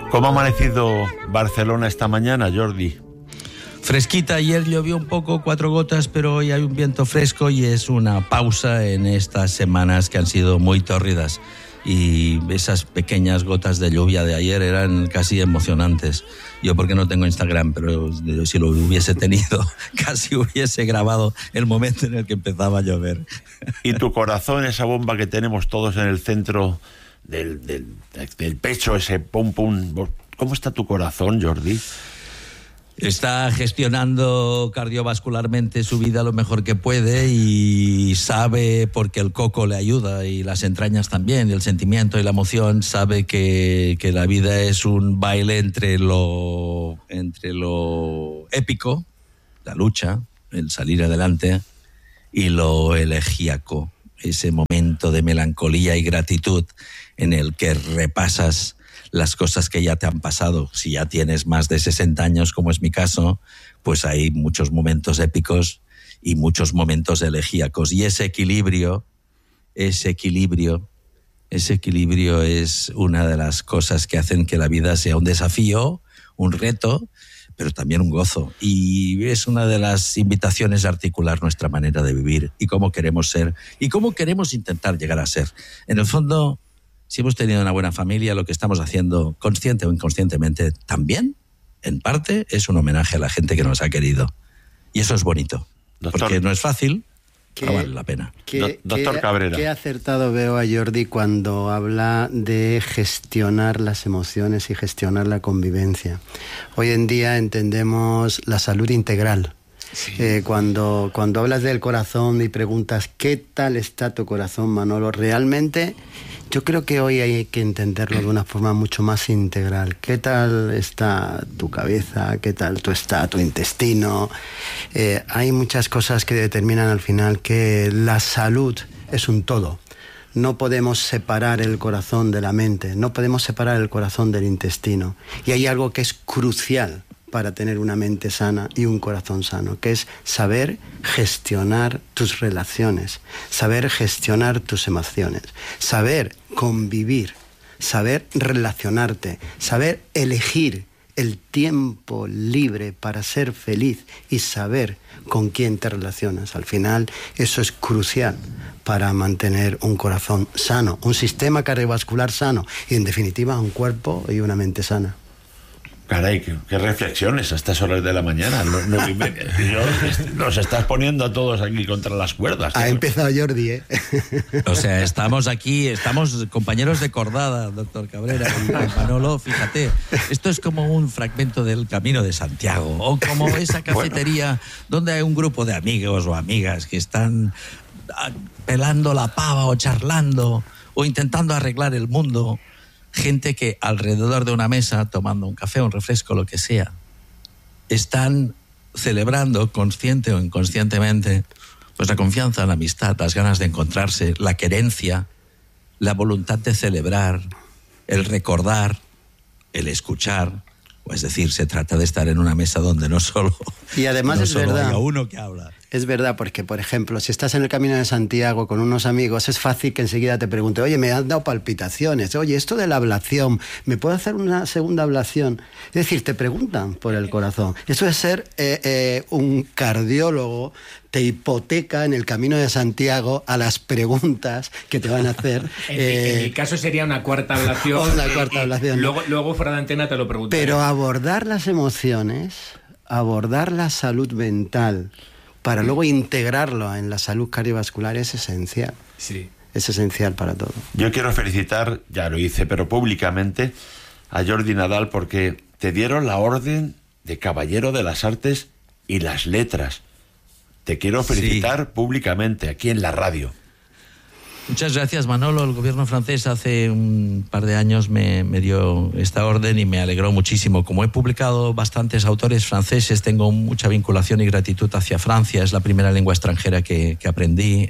¿Cómo ha amanecido Barcelona esta mañana, Jordi? Fresquita, ayer llovió un poco, 4 gotas, pero hoy hay un viento fresco y es una pausa en estas semanas que han sido muy tórridas. Y esas pequeñas gotas de lluvia de ayer eran casi emocionantes. Yo porque no tengo Instagram, pero si lo hubiese tenido, casi hubiese grabado el momento en el que empezaba a llover. ¿Y tu corazón, esa bomba que tenemos todos en el centro del pecho, ese pum pum? ¿Cómo está tu corazón, Jordi? Está gestionando cardiovascularmente su vida lo mejor que puede y sabe, porque el coco le ayuda y las entrañas también, y el sentimiento y la emoción, sabe que la vida es un baile entre lo épico, la lucha, el salir adelante, y lo elegíaco, ese momento de melancolía y gratitud en el que repasas las cosas que ya te han pasado. Si ya tienes más de 60 años, como es mi caso, pues hay muchos momentos épicos y muchos momentos elegíacos. Y ese equilibrio es una de las cosas que hacen que la vida sea un desafío, un reto, pero también un gozo. Y es una de las invitaciones a articular nuestra manera de vivir y cómo queremos ser y cómo queremos intentar llegar a ser. En el fondo, si hemos tenido una buena familia, lo que estamos haciendo, consciente o inconscientemente, también, en parte, es un homenaje a la gente que nos ha querido. Y eso es bonito. Doctor, porque no es fácil, pero vale la pena. Doctor Cabrera. Qué acertado veo a Jordi cuando habla de gestionar las emociones y gestionar la convivencia. Hoy en día entendemos la salud integral. Sí. Cuando hablas del corazón y preguntas ¿qué tal está tu corazón, Manolo? Realmente yo creo que hoy hay que entenderlo de una forma mucho más integral. ¿Qué tal está tu cabeza? ¿Qué tal está tu intestino? Hay muchas cosas que determinan al final que la salud es un todo. No podemos separar el corazón de la mente, no podemos separar el corazón del intestino. Y hay algo que es crucial para tener una mente sana y un corazón sano, que es saber gestionar tus relaciones, saber gestionar tus emociones, saber convivir, saber relacionarte, saber elegir el tiempo libre para ser feliz y saber con quién te relacionas. Al final, eso es crucial para mantener un corazón sano, un sistema cardiovascular sano y, en definitiva, un cuerpo y una mente sana. Caray, qué reflexiones a estas horas de la mañana. Nos estás poniendo a todos aquí contra las cuerdas. Ha empezado Jordi, ¿eh? O sea, estamos aquí, estamos compañeros de cordada, doctor Cabrera y Manolo, fíjate. Esto es como un fragmento del Camino de Santiago, o como esa cafetería donde hay un grupo de amigos o amigas que están pelando la pava o charlando o intentando arreglar el mundo. Gente que alrededor de una mesa, tomando un café, un refresco, lo que sea, están celebrando, consciente o inconscientemente, pues la confianza, la amistad, las ganas de encontrarse, la querencia, la voluntad de celebrar, el recordar, el escuchar. Es decir, se trata de estar en una mesa donde no solo, y además es verdad, haya uno que habla. Es verdad, porque, por ejemplo, si estás en el Camino de Santiago con unos amigos, es fácil que enseguida te pregunte, oye, me han dado palpitaciones, oye, esto de la ablación, ¿me puedo hacer una segunda ablación? Es decir, te preguntan por el corazón. Eso es ser un cardiólogo, te hipoteca en el Camino de Santiago a las preguntas que te van a hacer. En mi caso sería una cuarta ablación. Una cuarta ablación. Luego fuera de antena te lo pregunto. Pero abordar las emociones, abordar la salud mental, para luego integrarlo en la salud cardiovascular es esencial. Sí. Es esencial para todo. Yo quiero felicitar, ya lo hice, pero públicamente, a Jordi Nadal porque te dieron la orden de Caballero de las Artes y las Letras. Te quiero felicitar públicamente, aquí en la radio. Muchas gracias, Manolo. El gobierno francés hace un par de años me dio esta orden y me alegró muchísimo. Como he publicado bastantes autores franceses, tengo mucha vinculación y gratitud hacia Francia. Es la primera lengua extranjera que aprendí.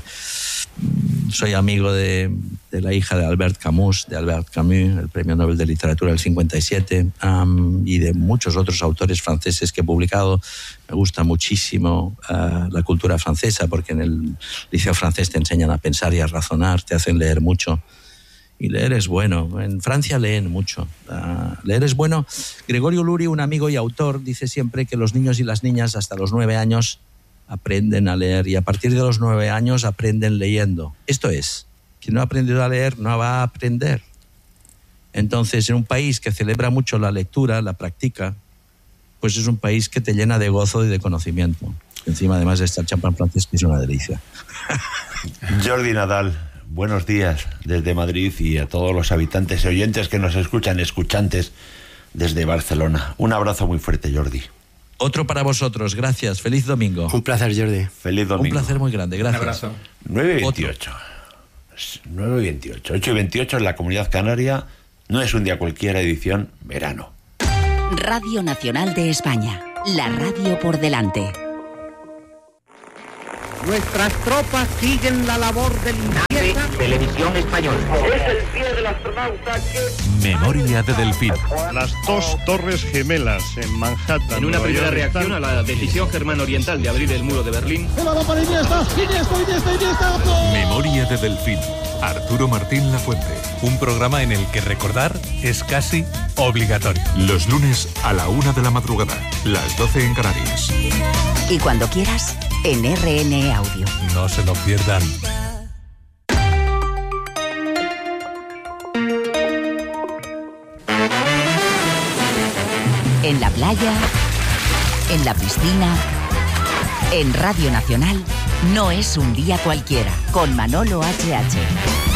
Soy amigo de la hija de Albert Camus, el Premio Nobel de Literatura del 57, y de muchos otros autores franceses que he publicado. Me gusta muchísimo la cultura francesa, porque en el liceo francés te enseñan a pensar y a razonar, te hacen leer mucho. Y leer es bueno. En Francia leen mucho. Leer es bueno. Gregorio Luri, un amigo y autor, dice siempre que los niños y las niñas hasta los 9 años aprenden a leer y a partir de los 9 años aprenden leyendo. Esto es, quien no ha aprendido a leer no va a aprender. Entonces, en un país que celebra mucho la lectura, la practica, pues es un país que te llena de gozo y de conocimiento. Encima, además de estar champán francés, que es una delicia. Jordi Nadal, buenos días desde Madrid y a todos los habitantes y oyentes que nos escuchan, escuchantes desde Barcelona. Un abrazo muy fuerte, Jordi. Otro para vosotros, gracias. Feliz domingo. Un placer, Jordi. Feliz domingo. Un placer muy grande, gracias. Un abrazo. 9:28. 9:28. 8:28 en la Comunidad Canaria. No es un día cualquiera, edición verano. Radio Nacional de España. La radio por delante. Nuestras tropas siguen la labor de limpieza. Televisión Española. Es el pie del astronauta que... Memoria de Delfín. Las dos torres gemelas en Manhattan. En una primera reacción a la decisión germano-oriental de abrir el muro de Berlín. Memoria de Delfín. Arturo Martín Lafuente. Un programa en el que recordar es casi obligatorio. Los lunes a la 1 de la madrugada, las 12 en Canarias. Y cuando quieras, en RN Audio. No se lo pierdan. En la playa, en la piscina, en Radio Nacional, no es un día cualquiera, con Manolo HH.